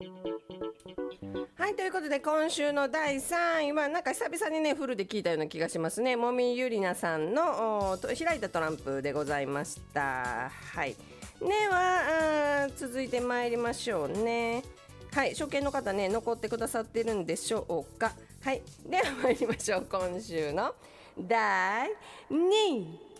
はい、ということで今週の第3位はなんか久々にねフルで聞いたような気がしますね。もみゆりなさんの開いたトランプでございました。はい、では続いてまいりましょうね。はい、初見の方ね残ってくださってるんでしょうか。はい、では参りましょう。今週の第2位